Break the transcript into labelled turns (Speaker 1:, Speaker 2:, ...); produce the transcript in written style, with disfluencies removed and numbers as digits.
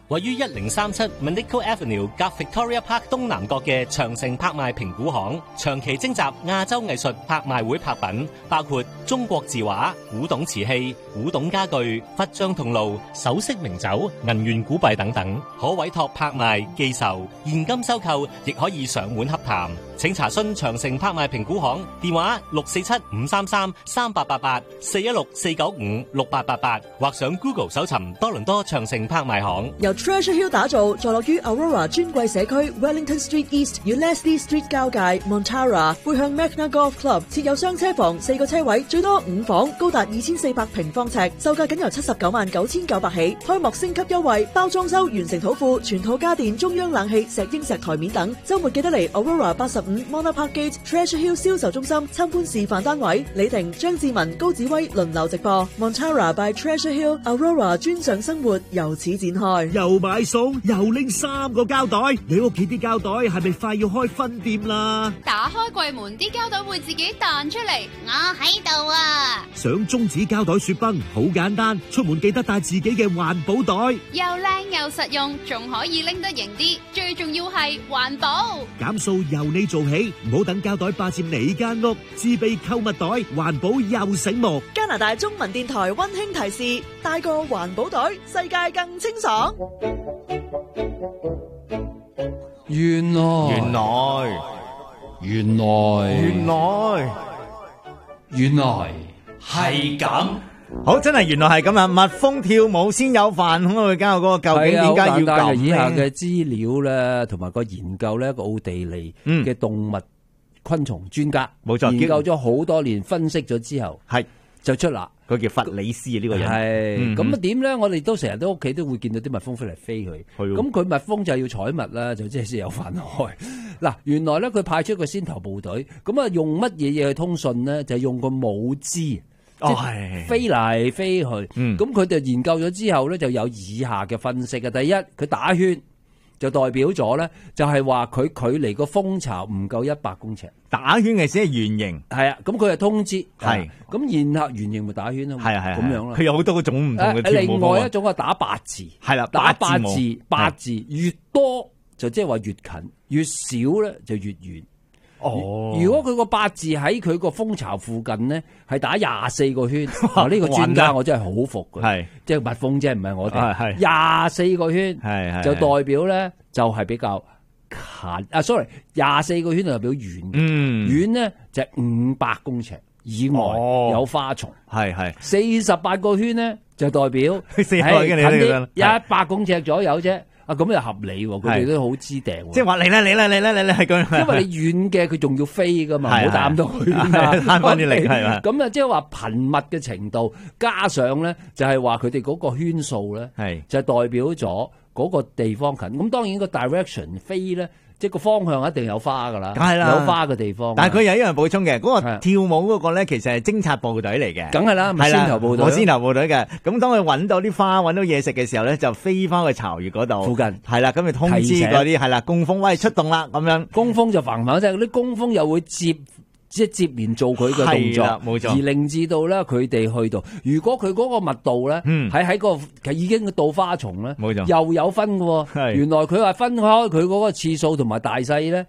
Speaker 1: 位於1037 Manico Avenue 夾 Victoria Park 東南角嘅長城拍賣評估行，長期徵集亞洲藝術拍賣會拍品，包括中國字畫、古董瓷器、古董家具、佛像銅爐、首飾名酒、銀元古幣等等，可委託拍賣、寄售、現金收購，亦可以上門洽談。請查詢長城拍賣評估行電話647-533-3888 或上 Google 搜尋多倫多長城拍賣行。
Speaker 2: 由 Treasure Hill 打造，坐落於 Aurora 尊貴社區 Wellington Street East 與 Leslie Street 交界 Montara， 背向 Magna Golf Club， 設有雙車房，4個車位，最多5房，高達2400平方尺，售價僅由799900起。開幕升級優惠，包裝修、完成土庫、全套家電、中央冷氣、石英石台面等。周末記得嚟 Aurora 85 Mona Park Gate Treasure Hill 銷售中心參觀示範單位。李婷、張志文、高子威輪流直播。Montara by Treasure Hill Aurora 專上生活由此展開。
Speaker 3: 又買餸又拎3個膠袋，你屋企啲膠袋係咪快要開分店啦？
Speaker 4: 打開櫃門，啲膠袋會自己彈出嚟。我喺度啊！
Speaker 3: 想終止膠袋雪崩好簡單，出門記得帶自己嘅環保袋，
Speaker 4: 又靚又實用，仲可以拎得型啲，最重要係環保。
Speaker 3: 減數由你做起，唔好等膠袋霸佔你間屋，自備購物袋，環保又醒目。
Speaker 2: 加拿大中文電台溫馨提示：帶個環保袋，世界更清爽。
Speaker 5: 原來係咁。
Speaker 6: 好，真係原來係咁啊！蜜蜂跳舞先有飯，咁我哋交嗰個究竟點解要咁
Speaker 5: 以下嘅資料咧，同埋個研究咧，一個奧地利嘅動物昆蟲專家，
Speaker 6: 冇錯，
Speaker 5: 研究咗好多年，分析咗之後，係就出啦。
Speaker 6: 佢叫弗里斯呢個人，
Speaker 5: 係咁啊？點咧？我哋都成日都屋企都會見到啲蜜蜂飛嚟飛去，咁佢蜜蜂就係要採蜜啦，就即係先有飯開。嗱，原來咧佢派出個先頭部隊，咁啊用乜嘢嘢去通訊咧？就係用個舞姿。即係飛嚟飛去，咁佢哋研究咗之後咧，就有以下嘅分析嘅。第一，佢打圈就代表咗咧，就係話佢距離個蜂巢唔夠100公尺。
Speaker 6: 打圈嘅先係圓形，
Speaker 5: 係啊，咁佢係通知，
Speaker 6: 係
Speaker 5: 咁然後圓形咪打圈咯，係
Speaker 6: 咁
Speaker 5: 樣咯。
Speaker 6: 佢有好多種唔同嘅跳舞。
Speaker 5: 另外一種係打八字，係啦，打八字越多就即係話越近，越少咧就越遠。如果佢個八字喺佢個蜂巢附近呢，係打24個圈。呢個專家我真係好服佢，係即係蜜蜂啫，唔係我哋。24個圈，就代表咧就係比較近。24個圈就代表遠，遠呢就500公尺以外有花叢。48個圈呢就代表近啲100公尺左右啫。咁又合理喎，佢哋都好知定喎。
Speaker 6: 即係話嚟啦，係咁。
Speaker 5: 因為你遠嘅佢仲要飛噶嘛，唔好打咁多佢嘛，
Speaker 6: 慳翻啲力係嘛。
Speaker 5: 咁啊，即係話頻密嘅程度，加上咧就係話佢哋嗰個圈數咧，就代表咗嗰個地方近。咁當然個 direction 飛咧。即係個方向一定有花噶啦，梗係啦，有花嘅地方。
Speaker 6: 但係佢有一樣補充嘅，嗰個跳舞嗰個咧，其實係偵察部隊嚟嘅，
Speaker 5: 梗係啦，咪先頭部隊，
Speaker 6: 我先頭部隊嘅。咁當佢揾到啲花、揾到嘢食嘅時候咧，就飛翻去巢穴嗰度
Speaker 5: 附近，
Speaker 6: 係啦，咁就通知嗰啲係啦，工蜂喂出動啦，咁樣
Speaker 5: 工蜂就嘭嘭聲，嗰啲工蜂又會接連做佢嘅動作，
Speaker 6: 冇錯，
Speaker 5: 而令至到咧佢哋去到，如果佢嗰個密度咧，喺個已經到花叢咧，冇錯，又有分嘅。原來佢話分開佢嗰個次數同埋大細咧，